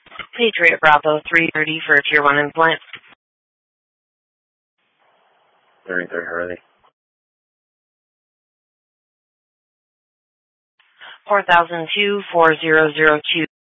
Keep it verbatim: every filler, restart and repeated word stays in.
Patriot Bravo three thirty for Tier one implant. thirty-three ready. four thousand two, four zero zero two.